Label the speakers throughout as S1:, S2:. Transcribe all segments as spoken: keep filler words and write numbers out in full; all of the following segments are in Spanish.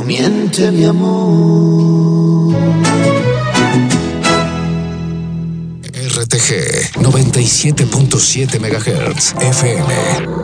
S1: no miente mi amor.
S2: R T G noventa y siete punto siete megahertz F M.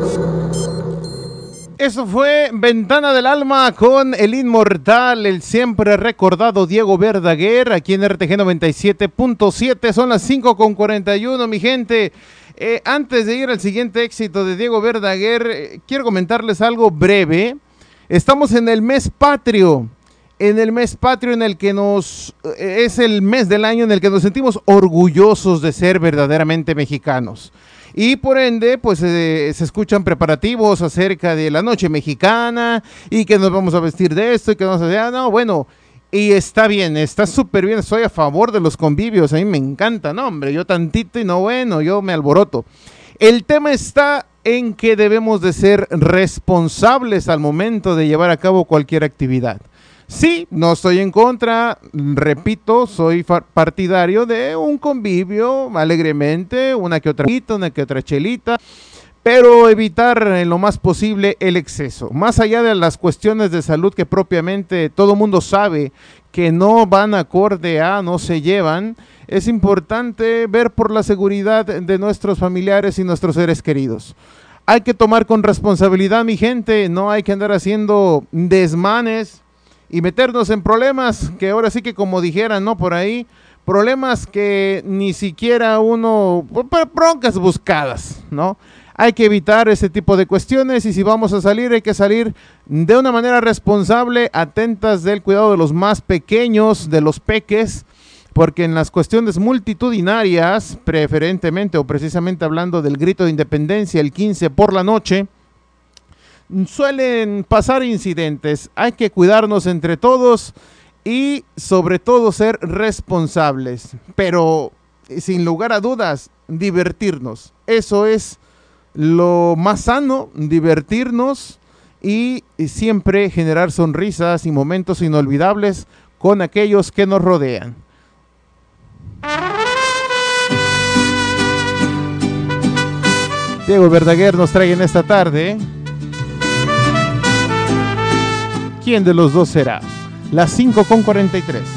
S3: Eso fue Ventana del Alma con el inmortal, el siempre recordado Diego Verdaguer, aquí en R T G noventa y siete punto siete. Son las cinco con cuarenta y uno, mi gente. Eh, antes de ir al siguiente éxito de Diego Verdaguer, eh, quiero comentarles algo breve. Estamos en el mes patrio, en el mes patrio en el que nos, eh, es el mes del año en el que nos sentimos orgullosos de ser verdaderamente mexicanos. Y por ende, pues eh, se escuchan preparativos acerca de la noche mexicana y que nos vamos a vestir de esto y que vamos a decir, ah, no, bueno, y está bien, está súper bien, estoy a favor de los convivios, a mí me encanta, no, hombre, yo tantito y no, bueno, yo me alboroto. El tema está en que debemos de ser responsables al momento de llevar a cabo cualquier actividad. Sí, no estoy en contra, repito, soy partidario de un convivio alegremente, una que otra chelita, una que otra chelita, pero evitar en lo más posible el exceso. Más allá de las cuestiones de salud que propiamente todo mundo sabe que no van acorde a, no se llevan, es importante ver por la seguridad de nuestros familiares y nuestros seres queridos. Hay que tomar con responsabilidad, mi gente, no hay que andar haciendo desmanes y meternos en problemas que ahora sí que, como dijeran, ¿no? Por ahí, problemas que ni siquiera uno, broncas buscadas, ¿no? Hay que evitar ese tipo de cuestiones y si vamos a salir, hay que salir de una manera responsable, atentas del cuidado de los más pequeños, de los peques, porque en las cuestiones multitudinarias, preferentemente o precisamente hablando del grito de independencia el quince por la noche, suelen pasar incidentes. Hay que cuidarnos entre todos y sobre todo ser responsables, pero sin lugar a dudas, divertirnos. Eso es lo más sano, divertirnos y siempre generar sonrisas y momentos inolvidables con aquellos que nos rodean. Diego Verdaguer nos trae en esta tarde ¿Quién de los dos será? Las cinco con cuarenta y tres.